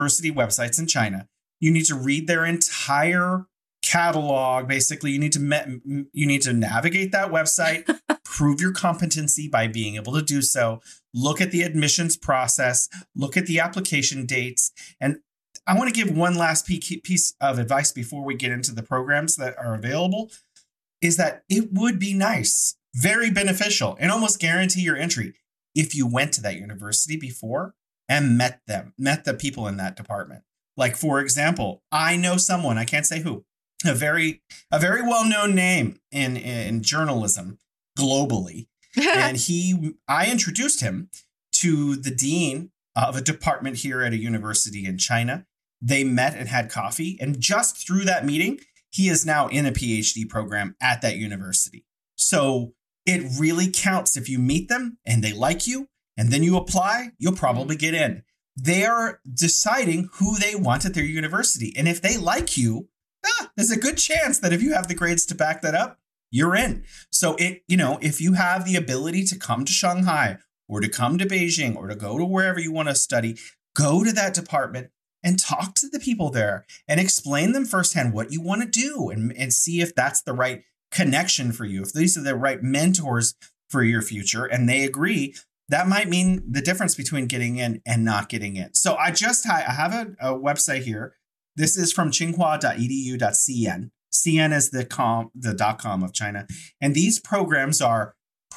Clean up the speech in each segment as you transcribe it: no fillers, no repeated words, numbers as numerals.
university websites in China. You need to read their entire catalog. Basically, you need to navigate that website, prove your competency by being able to do so. Look at the admissions process, look at the application dates. And I want to give one last piece of advice before we get into the programs that are available, is that it would be nice, very beneficial, and almost guarantee your entry if you went to that university before and met the people in that department. Like, for example, I know someone, I can't say who, a very well-known name in journalism globally. And I introduced him to the dean of a department here at a university in China. They met and had coffee. And just through that meeting, he is now in a PhD program at that university. So it really counts if you meet them and they like you and then you apply, you'll probably get in. They are deciding who they want at their university. And if they like you, there's a good chance that if you have the grades to back that up, you're in. So if you have the ability to come to Shanghai or to come to Beijing or to go to wherever you want to study, go to that department and talk to the people there and explain them firsthand what you want to do and see if that's the right connection for you. If these are the right mentors for your future and they agree, that might mean the difference between getting in and not getting in. So I have a website here. This is from tsinghua.edu.cn. CN is the .com of China. And these programs are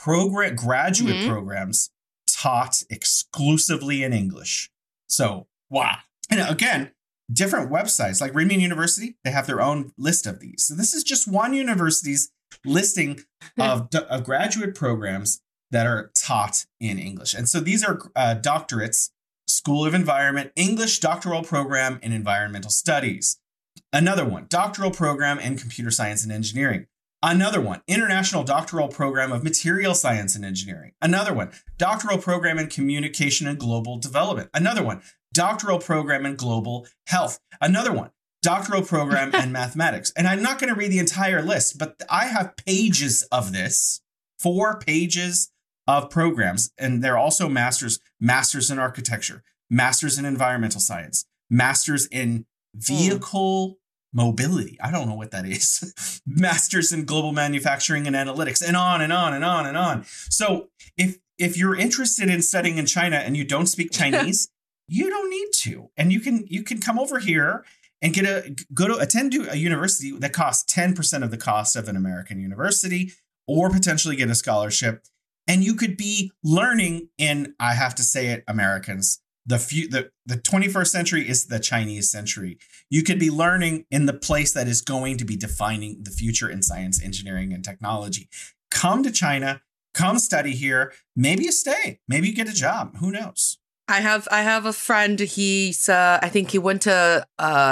graduate programs taught exclusively in English. So, wow. And again, different websites like Renmin University, they have their own list of these. So this is just one university's listing of graduate programs that are taught in English. And so these are doctorates: School of Environment, English doctoral program in environmental studies. Another one, doctoral program in computer science and engineering. Another one, international doctoral program of material science and engineering. Another one, doctoral program in communication and global development. Another one, doctoral program in global health. Another one, doctoral program in mathematics. And I'm not going to read the entire list, but I have pages of this, 4 pages of programs. And they're also masters in architecture, masters in environmental science, masters in vehicle mobility. I don't know what that is. Masters in global manufacturing and analytics, and on and on and on and on. So if you're interested in studying in China and you don't speak Chinese, you don't need to. And you can come over here and attend to a university that costs 10% of the cost of an American university, or potentially get a scholarship. And you could be learning in, I have to say it, Americans. The 21st century is the Chinese century. You could be learning in the place that is going to be defining the future in science, engineering, and technology. Come to China, come study here. Maybe you stay. Maybe you get a job. Who knows? I have a friend. He's I think he went to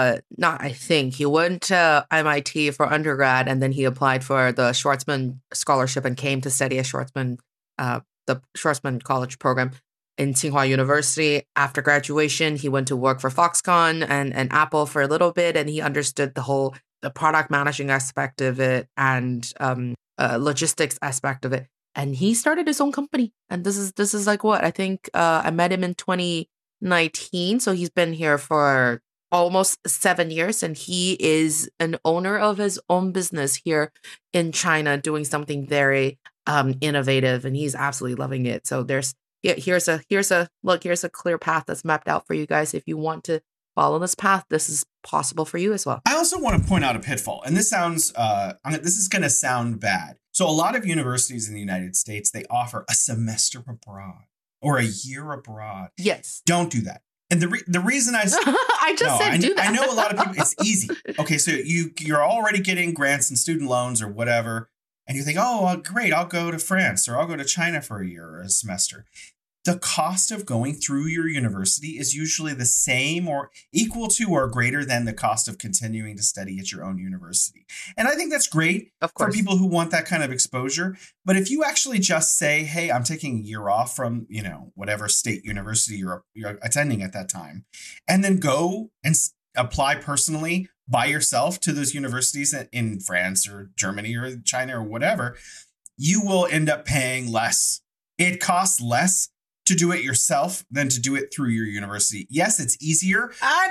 he went to MIT for undergrad, and then he applied for the Schwarzman scholarship and came to study at the Schwarzman College program in Tsinghua University. After graduation, he went to work for Foxconn and Apple for a little bit, and he understood the product managing aspect of it and logistics aspect of it. And he started his own company. And this is like what I think I met him in 2019, so he's been here for almost 7 years, and he is an owner of his own business here in China, doing something very innovative, and he's absolutely loving it. So here's a clear path that's mapped out for you guys. If you want to follow this path, this is possible for you as well. I also want to point out a pitfall, and this is going to sound bad. So a lot of universities in the United States, they offer a semester abroad or a year abroad. Yes. Don't do that. And the reason I do that. I know a lot of people, it's easy. Okay, so you're already getting grants and student loans or whatever, and you think, oh, well, great, I'll go to France or I'll go to China for a year or a semester. The cost of going through your university is usually the same or equal to or greater than the cost of continuing to study at your own university. And I think that's great for people who want that kind of exposure. But if you actually just say, hey, I'm taking a year off from, whatever state university you're attending at that time, and then go and apply personally by yourself to those universities in France or Germany or China or whatever, you will end up paying less. It costs less to do it yourself than to do it through your university. Yes, it's easier. I